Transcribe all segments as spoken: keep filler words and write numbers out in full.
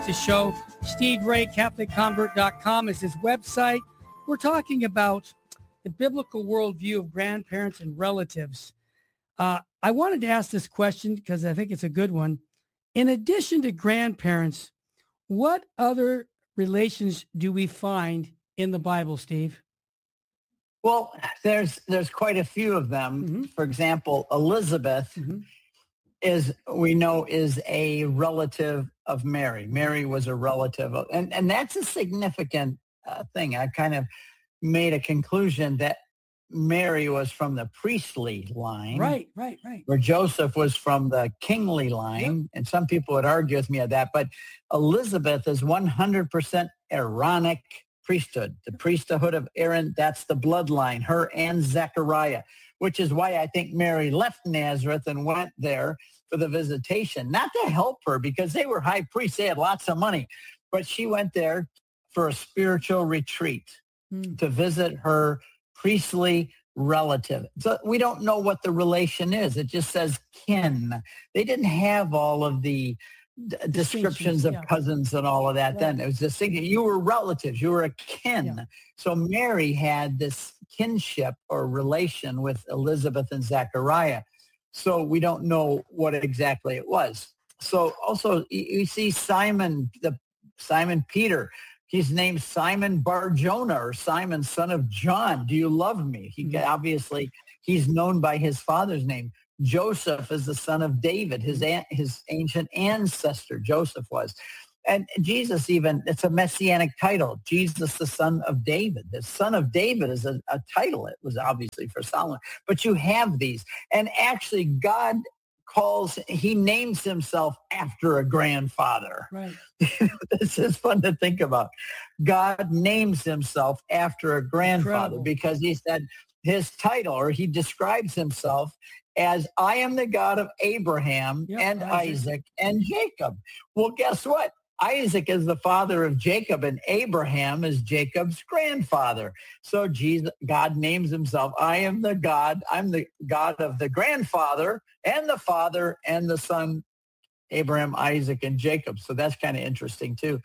The show. Steve Ray, Catholic Convert dot com is his website. We're talking about the biblical worldview of grandparents and relatives. Uh, I wanted to ask this question because I think it's a good one. In addition to grandparents, what other relations do we find in the Bible, Steve? Well, there's there's quite a few of them. Mm-hmm. For example, Elizabeth mm-hmm. is, we know, is a relative of Mary. Mary was a relative of, and, and that's a significant uh, thing. I kind of made a conclusion that Mary was from the priestly line. Right, right, right. Where Joseph was from the kingly line. Yep. And some people would argue with me of that. But Elizabeth is one hundred percent Aaronic priesthood. The priesthood of Aaron, that's the bloodline, her and Zechariah, which is why I think Mary left Nazareth and went there for the visitation. Not to help her, because they were high priests. They had lots of money. But she went there for a spiritual retreat mm. to visit her priestly relative. So we don't know what the relation is. It just says kin. They didn't have all of the d- descriptions of yeah. cousins and all of that right. then. It was just thinking you were relatives, you were a kin. Yeah. So Mary had this kinship or relation with Elizabeth and Zechariah. So we don't know what exactly it was. So also you see Simon, the Simon Peter. He's named Simon Bar-Jonah, or Simon, son of John. Do you love me? He mm-hmm. obviously, he's known by his father's name. Joseph is the son of David. His aunt, his ancient ancestor, Joseph was. And Jesus even, it's a messianic title, Jesus, the son of David. The son of David is a, a title. It was obviously for Solomon. But you have these. And actually, God calls, he names himself after a grandfather. Right. This is fun to think about. God names himself after a grandfather. Incredible. Because he said his title, or he describes himself as, I am the God of Abraham yep, and Isaac. Isaac and Jacob. Well, guess what? Isaac is the father of Jacob, and Abraham is Jacob's grandfather. So Jesus, God names himself, I am the God, I'm the God of the grandfather and the father and the son, Abraham, Isaac, and Jacob. So that's kind of interesting too.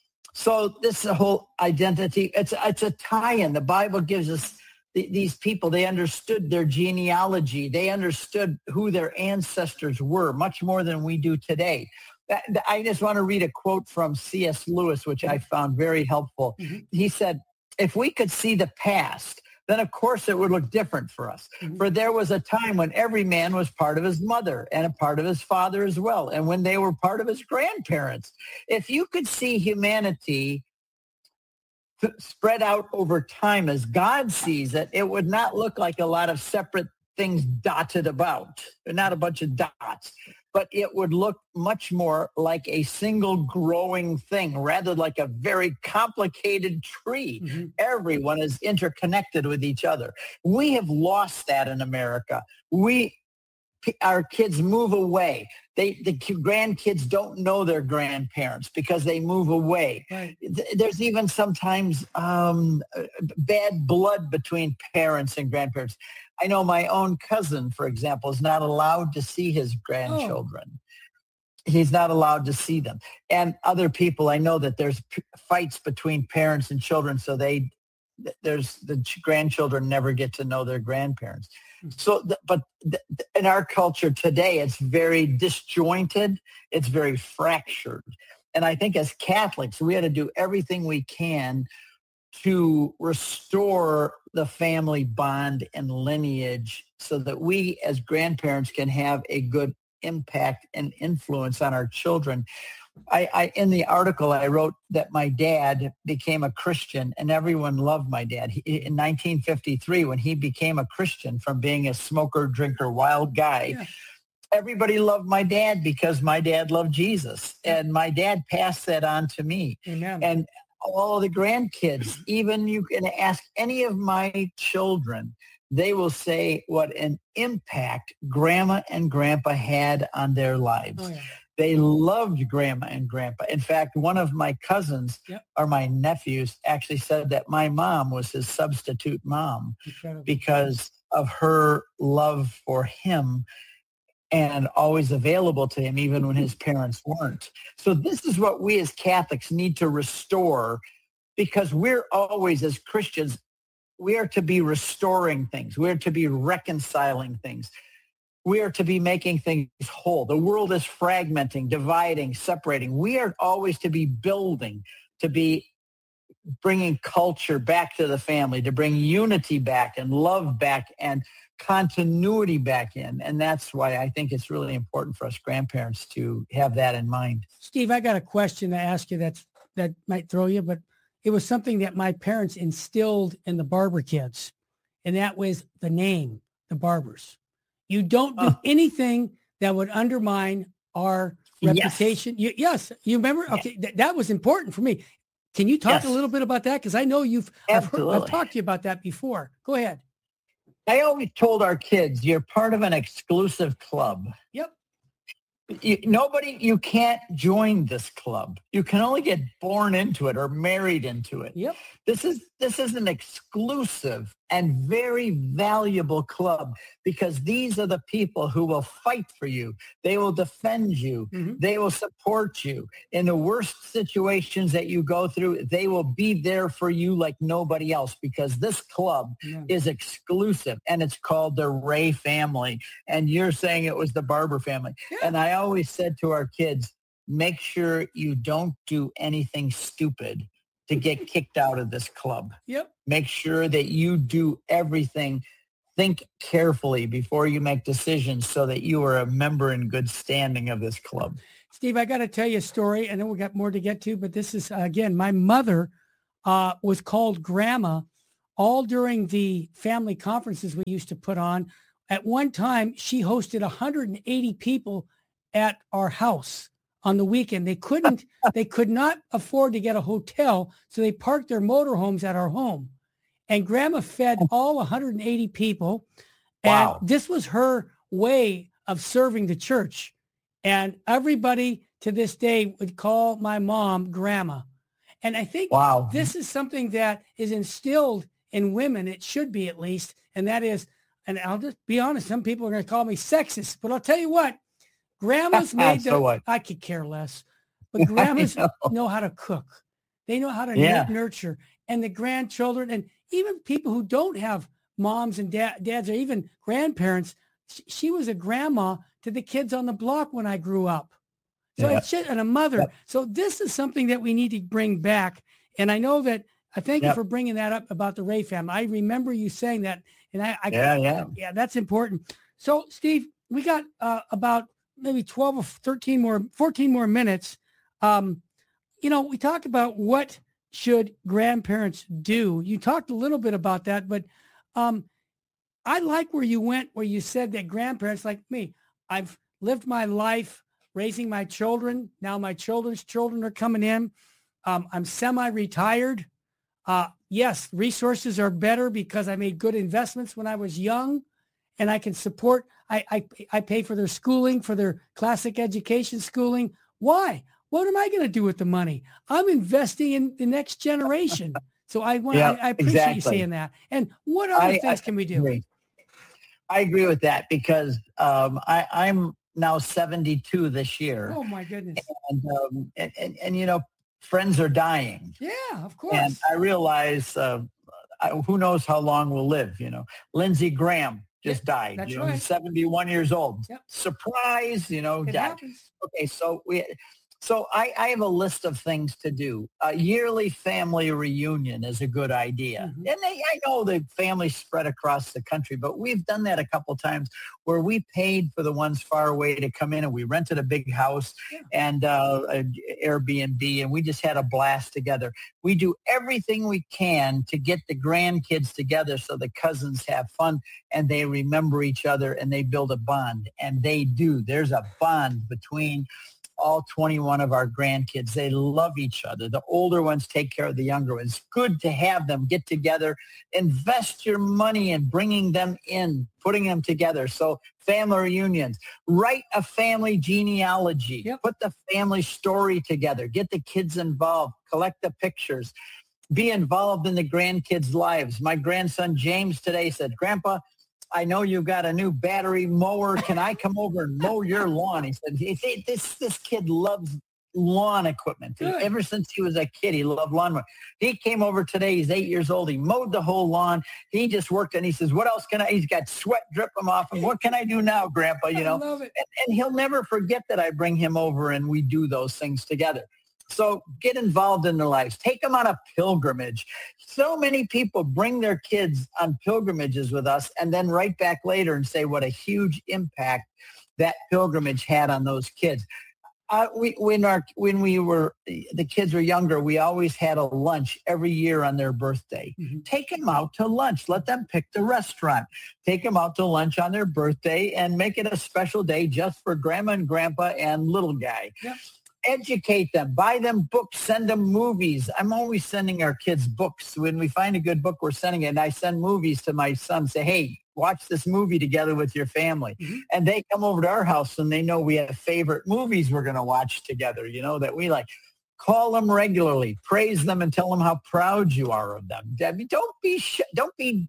So this whole identity, it's, it's a tie-in. The Bible gives us th- these people, they understood their genealogy. They understood who their ancestors were, much more than we do today. I just want to read a quote from C S Lewis, which I found very helpful. Mm-hmm. He said, if we could see the past, then of course it would look different for us. Mm-hmm. For there was a time when every man was part of his mother and a part of his father as well, and when they were part of his grandparents. If you could see humanity spread out over time as God sees it, it would not look like a lot of separate things dotted about. They're not a bunch of dots. But it would look much more like a single growing thing, rather like a very complicated tree. Mm-hmm. Everyone is interconnected with each other. We have lost that in America. We, our kids move away. They, the grandkids don't know their grandparents because they move away. Right. There's even sometimes um, bad blood between parents and grandparents. I know my own cousin, for example, is not allowed to see his grandchildren. Oh. He's not allowed to see them. And other people, I know that there's p- fights between parents and children, so they there's the grandchildren never get to know their grandparents. So, th- but th- in our culture today, it's very disjointed. It's very fractured. And I think as Catholics, we had to do everything we can to restore the family bond and lineage so that we as grandparents can have a good impact and influence on our children. I, I in the article, I wrote that my dad became a Christian and everyone loved my dad. He, in nineteen fifty-three, when he became a Christian from being a smoker, drinker, wild guy, yeah. everybody loved my dad because my dad loved Jesus. And my dad passed that on to me. Amen. And all the grandkids, even you can ask any of my children, they will say what an impact grandma and grandpa had on their lives. Oh, yeah. They loved grandma and grandpa. In fact, one of my cousins yep. or my nephews actually said that my mom was his substitute mom Incredible. Because of her love for him. and always available to him, even when his parents weren't. So this is what we as Catholics need to restore, because we're always, as Christians, we are to be restoring things. We are to be reconciling things. We are to be making things whole. The world is fragmenting, dividing, separating. We are always to be building, to be bringing culture back to the family, to bring unity back and love back and continuity back in. And that's why I think it's really important for us grandparents to have that in mind. Steve, I got a question to ask you that's, that might throw you, but it was something that my parents instilled in the Barber kids, and that was the name, the Barbers. You don't do oh. anything that would undermine our reputation. Yes, you, yes, you remember? Okay, th- that was important for me. Can you talk yes. a little bit about that? Because I know you've I've, heard, I've talked to you about that before. Go ahead. I always told our kids, you're part of an exclusive club. Yep. You, nobody, you can't join this club. You can only get born into it or married into it. Yep. This is this is an exclusive and very valuable club, because these are the people who will fight for you. They will defend you. Mm-hmm. They will support you. In the worst situations that you go through, they will be there for you like nobody else, because this club yeah. is exclusive, and it's called the Ray family. And you're saying it was the Barber family. Yeah. And I always said to our kids, make sure you don't do anything stupid to get kicked out of this club. Yep. Make sure that you do everything. Think carefully before you make decisions so that you are a member in good standing of this club. Steve, I got to tell you a story. I know we got more to get to, but this is, uh, again, my mother uh, was called Grandma all during the family conferences we used to put on. At one time, she hosted one hundred eighty people at our house. On the weekend, they couldn't, they could not afford to get a hotel, so they parked their motorhomes at our home. And Grandma fed all one hundred eighty people. And wow. this was her way of serving the church. And everybody to this day would call my mom Grandma. And I think wow. this is something that is instilled in women. It should be, at least. And that is, and I'll just be honest, some people are going to call me sexist, but I'll tell you what. Grandmas made so the, what? I could care less, but grandmas know. know how to cook. They know how to yeah. nurture. And the grandchildren, and even people who don't have moms and da- dads or even grandparents, sh- she was a grandma to the kids on the block when I grew up. So yeah. it's just, and a mother. Yep. So this is something that we need to bring back. And I know that, I thank yep. you for bringing that up about the Ray family. I remember you saying that. And I, I yeah, yeah. yeah, that's important. So Steve, we got uh, about maybe twelve or thirteen more, fourteen more minutes. Um, you know, we talked about what should grandparents do. You talked a little bit about that, but um, I like where you went, where you said that grandparents like me, I've lived my life raising my children. Now my children's children are coming in. Um, I'm semi-retired. Uh, yes, resources are better because I made good investments when I was young. And I can support, I, I I pay for their schooling, for their classic education schooling. Why? What am I going to do with the money? I'm investing in the next generation. So I want, yeah, I, I appreciate exactly. you saying that. And what other I, things I can we do? Agree. I agree with that, because um, I, I'm now seventy-two this year. Oh my goodness. And, um, and, and, and, you know, friends are dying. Yeah, of course. And I realize, uh, I, who knows how long we'll live, you know. Lindsey Graham just yep, died. That's you know, right. He's seventy-one years old. Yep. Surprise, you know. It died. happens. Okay, so we, so I, I have a list of things to do. A yearly family reunion is a good idea. Mm-hmm. And they, I know the families spread across the country, but we've done that a couple times where we paid for the ones far away to come in, and we rented a big house yeah. and uh, an Airbnb, and we just had a blast together. We do everything we can to get the grandkids together so the cousins have fun and they remember each other and they build a bond. And they do. There's a bond between all twenty-one of our grandkids. They love each other. The older ones take care of the younger ones. It's good to have them get together. Invest your money in bringing them in, putting them together. So family reunions, write a family genealogy, yep. put the family story together, get the kids involved, collect the pictures, be involved in the grandkids' lives. My grandson James today said, Grandpa, I know you've got a new battery mower. Can I come over and mow your lawn? He said, he, this, this kid loves lawn equipment. Good. Ever since he was a kid, he loved lawn. He came over today. He's eight years old. He mowed the whole lawn. He just worked, and he says, what else can I, he's got sweat dripping off him. What can I do now, Grandpa? You know, I love it. And, and he'll never forget that I bring him over and we do those things together. So get involved in their lives. Take them on a pilgrimage. So many people bring their kids on pilgrimages with us and then write back later and say what a huge impact that pilgrimage had on those kids. Uh, we, when our when we were the kids were younger, we always had a lunch every year on their birthday. Mm-hmm. Take them out to lunch. Let them pick the restaurant. Take them out to lunch on their birthday and make it a special day just for Grandma and Grandpa and little guy. Yep. Educate them, buy them books, send them movies. I'm always sending our kids books. When we find a good book, we're sending it. And I send movies to my son, say, hey, watch this movie together with your family. Mm-hmm. And they come over to our house and they know we have favorite movies we're going to watch together, you know, that we like. Call them regularly, praise them, and tell them how proud you are of them. Debbie, don't be, sh- don't be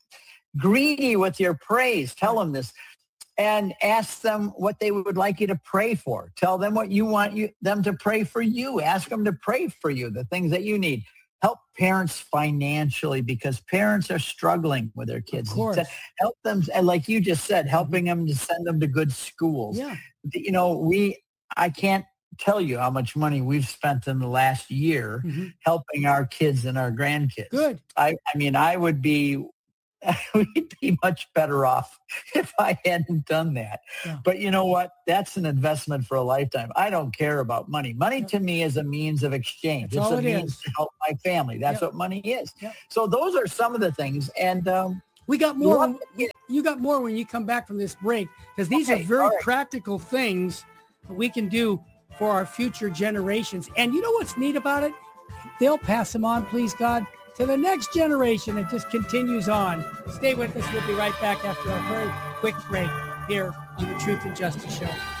greedy with your praise. Tell them this. And ask them what they would like you to pray for. Tell them what you want you, them to pray for you. Ask them to pray for you, the things that you need. Help parents financially because parents are struggling with their kids. Of course. Help them, and like you just said, helping them to send them to good schools. Yeah. You know, we, I can't tell you how much money we've spent in the last year mm-hmm. helping our kids and our grandkids. Good. I, I mean, I would be we'd be much better off if I hadn't done that. Yeah. But you know what? That's an investment for a lifetime. I don't care about money. Money yeah. to me is a means of exchange. That's it's a it means is. to help my family. That's yeah. what money is. Yeah. So those are some of the things. And um, we got more. When, you, you got more when you come back from this break, because these okay, are very right. practical things that we can do for our future generations. And you know what's neat about it? They'll pass them on, please God, to the next generation. It just continues on. Stay with us. We'll be right back after a very quick break here on the Truth and Justice Show.